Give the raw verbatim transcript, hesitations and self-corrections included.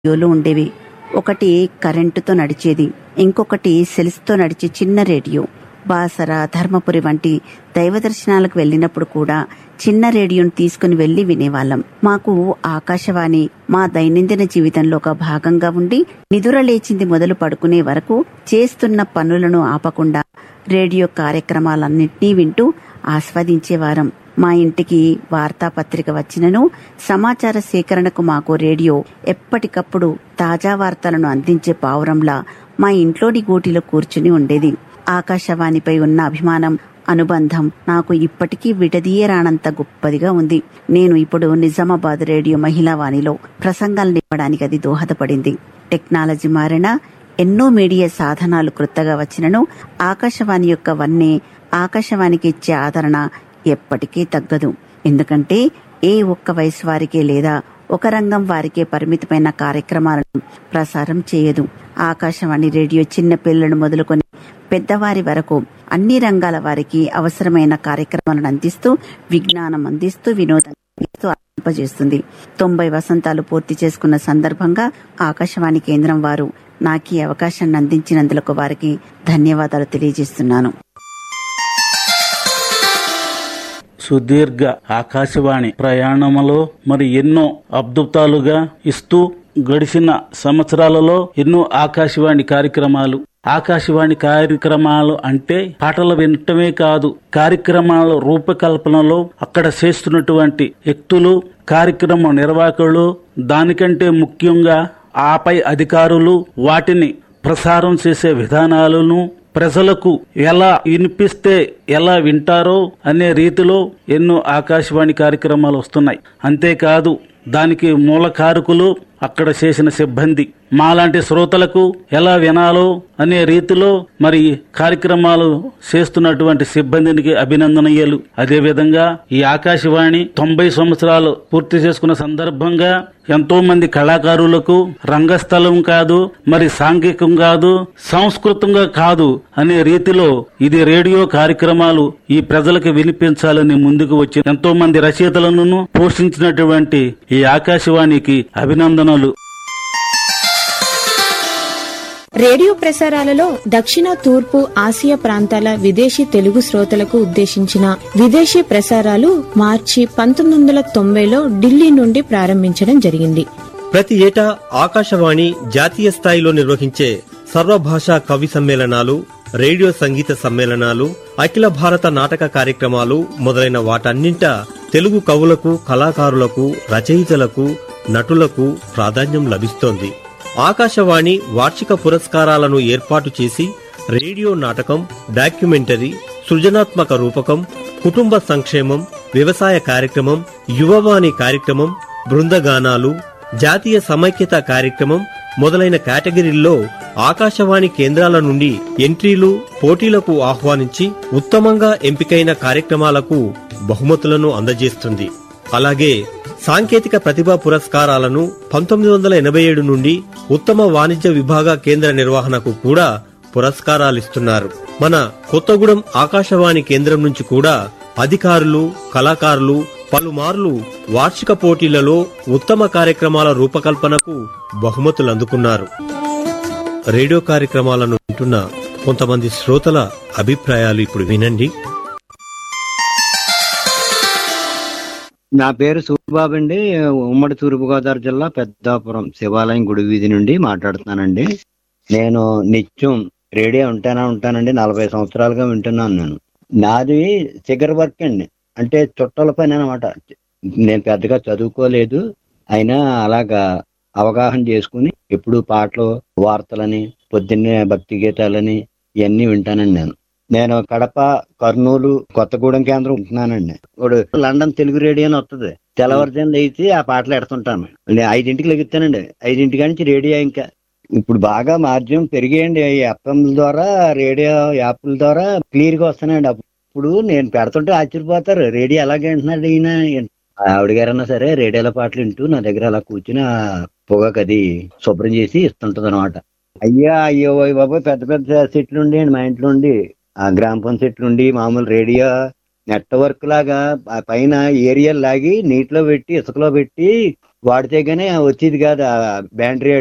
రేడియోలు ఉండేవి. ఒకటి కరెంటుతో నడిచేది, ఇంకొకటి సెల్స్తో నడిచే చిన్న రేడియో. బాసర, ధర్మపురి వంటి దైవ దర్శనాలకు వెళ్ళినప్పుడు కూడా చిన్న రేడియోను తీసుకుని వెళ్లి వినేవాళ్ళం. మాకు ఆకాశవాణి మా దైనందిన జీవితంలో ఒక భాగంగా ఉండి, నిదుర లేచింది మొదలు పడుకునే వరకు చేస్తున్న పనులను ఆపకుండా రేడియో కార్యక్రమాలన్నింటినీ వింటూ ఆస్వాదించేవారం. మా ఇంటికి వార్తాపత్రిక వచ్చినను సమాచార సేకరణకు మాకు రేడియో ఎప్పటికప్పుడు తాజా వార్తలను అందించే పావురంలా మా ఇంట్లోని గూటిలో కూర్చుని ఉండేది. ఆకాశవాణిపై ఉన్న అభిమానం, అనుబంధం నాకు ఇప్పటికీ విడదీయరానంత గొప్పదిగా ఉంది. నేను ఇప్పుడు నిజామాబాద్ రేడియో మహిళా వాణిలో ప్రసంగాలు నింపడానికి అది దోహదపడింది. టెక్నాలజీ మారినా, ఎన్నో మీడియా సాధనాలు క్రొత్తగా వచ్చినను ఆకాశవాణి యొక్క వన్నే, ఆకాశవాణికి ఇచ్చే ఆదరణ ఎప్పటికీ తగ్గదు. ఎందుకంటే ఏ ఒక్క వయసు వారికే లేదా ఒక రంగం వారికే పరిమితమైన కార్యక్రమాలను ప్రసారం చేయదు. ఆకాశవాణి రేడియో చిన్న పిల్లలను మొదలుకొని పెద్దవారి వరకు అన్ని రంగాల వారికి అవసరమైన కార్యక్రమాలను అందిస్తూ, విజ్ఞానం అందిస్తూ, వినోదం అందిస్తూ ఆనందింపజేస్తుంది. తొంభై వసంతాలు పూర్తి చేసుకున్న సందర్భంగా ఆకాశవాణి కేంద్రం వారు నాకు ఈ అవకాశాన్ని అందించినందుకు వారికి ధన్యవాదాలు తెలియజేస్తున్నాను. సుదీర్ఘ ఆకాశవాణి ప్రయాణంలో మరి ఎన్నో అద్భుతాలుగా ఇస్తూ గడిచిన సంవత్సరాలలో ఎన్నో ఆకాశవాణి కార్యక్రమాలు ఆకాశవాణి కార్యక్రమాలు అంటే పాటలు వినటమే కాదు, కార్యక్రమాల రూపకల్పనలో అక్కడ చేస్తున్నటువంటి వ్యక్తులు, కార్యక్రమ నిర్వాహకులు, దానికంటే ముఖ్యంగా ఆపై అధికారులు వాటిని ప్రసారం చేసే విధానాలను ప్రజలకు ఎలా వినిపిస్తే ఎలా వింటారో అనే రీతిలో ఎన్నో ఆకాశవాణి కార్యక్రమాలు వస్తున్నాయి. అంతేకాదు దానికి మూలకారకులు అక్కడ చేసిన సిబ్బంది. మాలాంటి శ్రోతలకు ఎలా వినాలో అనే రీతిలో మరి కార్యక్రమాలు చేస్తున్నటువంటి సిబ్బందికి అభినందనీయాలు. అదేవిధంగా ఈ ఆకాశవాణి తొంభై సంవత్సరాలు పూర్తి చేసుకున్న సందర్భంగా ఎంతో మంది కళాకారులకు రంగస్థలం కాదు, మరి సాంఘికం కాదు, సంస్కృతంగా కాదు అనే రీతిలో ఇది రేడియో కార్యక్రమాలు ఈ ప్రజలకు వినిపించాలని ముందుకు వచ్చి ఎంతో మంది రచయితలను పోషించినటువంటి ఈ ఆకాశవాణికి అభినందనలు. రేడియో ప్రసారాలలో దక్షిణ, తూర్పు ఆసియా ప్రాంతాల విదేశీ తెలుగు శ్రోతలకు ఉద్దేశించిన విదేశీ ప్రసారాలు మార్చి పంతొమ్మిది వందల తొంభైలో ఢిల్లీ నుండి ప్రారంభించడం జరిగింది. ప్రతి ఏటా ఆకాశవాణి జాతీయ స్థాయిలో నిర్వహించే సర్వభాషా కవి సమ్మేళనాలు, రేడియో సంగీత సమ్మేళనాలు, అఖిల భారత నాటక కార్యక్రమాలు మొదలైన వాటన్నింట తెలుగు కవులకు, కళాకారులకు, రచయితలకు, నటులకు ప్రాధాన్యం లభిస్తోంది. ఆకాశవాణి వార్షిక పురస్కారాలను ఏర్పాటు చేసి రేడియో నాటకం, డాక్యుమెంటరీ, సృజనాత్మక రూపకం, కుటుంబ సంక్షేమం, వ్యవసాయ కార్యక్రమం, యువవాణి కార్యక్రమం, బృందగానాలు, జాతీయ సమైక్యత కార్యక్రమం మొదలైన కేటగిరీల్లో ఆకాశవాణి కేంద్రాల నుండి ఎంట్రీలు, పోటీలకు ఆహ్వానించి ఉత్తమంగా ఎంపికైన కార్యక్రమాలకు బహుమతులను అందజేస్తుంది. అలాగే సాంకేతిక ప్రతిభా పురస్కారాలను పంతొమ్మిది వందల ఎనభై ఏడు నుండి ఉత్తమ వాణిజ్య విభాగ కేంద్ర నిర్వహణకు కూడా పురస్కారాలిస్తున్నారు. మన కొత్తగూడెం ఆకాశవాణి కేంద్రం నుంచి కూడా అధికారులు, కళాకారులు పలుమార్లు వార్షిక పోటీలలో ఉత్తమ కార్యక్రమాల రూపకల్పనకు బహుమతులు అందుకున్నారు. రేడియో కార్యక్రమాలను వింటున్న కొంతమంది శ్రోతల అభిప్రాయాలు ఇప్పుడు వినండి. నా పేరు సూరిబాబు అండి. ఉమ్మడి తూర్పుగోదావరి జిల్లా పెద్దాపురం శివాలయం గుడి వీధి నుండి మాట్లాడుతున్నానండి. నేను నిత్యం రేడియో ఉంటానా ఉంటానండి నలభై సంవత్సరాలుగా వింటున్నాను. నేను నాది సిగర్ వర్క్ అండి, అంటే చుట్టల పని అనమాట. నేను పెద్దగా చదువుకోలేదు, అయినా అలాగా అవగాహన చేసుకుని ఎప్పుడు పాటలు, వార్తలని, పొద్దున్నే భక్తి గీతాలని ఇవన్నీ వింటానండి. నేను నేను కడప, కర్నూలు, కొత్తగూడెం కేంద్రం ఉంటున్నానండి. ఇప్పుడు లండన్ తెలుగు రేడియో అని వస్తుంది, తెల్లవారుజామున లేచి ఆ పాటలు ఎడుతుంటాను. నేను ఐదింటికి లెగుతానండి. ఐదింటికి నుంచి రేడియో ఇంకా ఇప్పుడు బాగా మాధ్యమం పెరిగాయండి. ఎఫ్ఎంల ద్వారా, రేడియో యాప్ల ద్వారా క్లియర్ గా వస్తున్నాయండి. అప్పుడు నేను పెడుతుంటే ఆశ్చర్యపోతారు, రేడియో ఎలాగే వింటున్నాడు ఈయన. ఆవిడ గారన్నా సరే రేడియోలో పాటలు వింటూ నా దగ్గర అలా కూర్చుని ఆ పొగకు అది శుభ్రం చేసి ఇస్తుంటది అనమాట. అయ్యా అయ్యో బాబు పెద్ద పెద్ద సెట్లు ఉండేయండి మా ఇంట్లో ఉండి. ఆ గ్రామఫోన్ సెట్లు ఉండి మామూలు రేడియో నెట్వర్క్ లాగా పైన ఏరియల్ లాగి నీటిలో పెట్టి ఇసుకలో పెట్టి వాడితే గానీ వచ్చేది కాదు ఆ బ్యాటరీ